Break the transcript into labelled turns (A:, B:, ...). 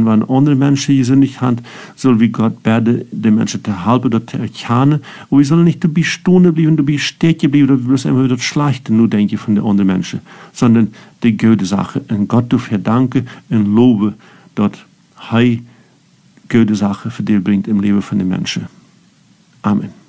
A: en waar andere mensen gesündigt haben, soll wie Gott berde, de mensen te helpen, dat te erkennen. Und wir sollen nicht dabei stehen bleiben, dabei stehen bleiben, oder bloß immer das Schlechte nur denken von den anderen Menschen, sondern die gute Sache. Und Gott dafür danken und loben, dass er gute Sachen für dich bringt im Leben von den Menschen. Amen.